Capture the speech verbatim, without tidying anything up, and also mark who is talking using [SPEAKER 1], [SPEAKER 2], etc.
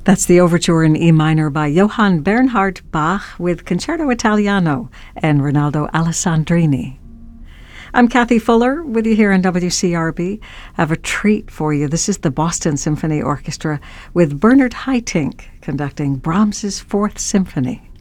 [SPEAKER 1] That's the overture in E minor by Johann Bernhard Bach with Concerto Italiano and Rinaldo Alessandrini. I'm Kathy Fuller with you here on W C R B. I have a treat for you. This is the Boston Symphony Orchestra with Bernard Haitink conducting Brahms's Fourth Symphony.